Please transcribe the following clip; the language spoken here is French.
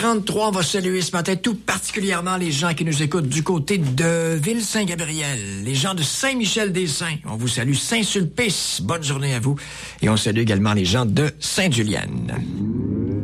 33, on va saluer ce matin tout particulièrement les gens qui nous écoutent du côté de Ville-Saint-Gabriel, les gens de Saint-Michel-des-Saints. On vous salue Saint-Sulpice. Bonne journée à vous. Et on salue également les gens de Sainte-Julienne.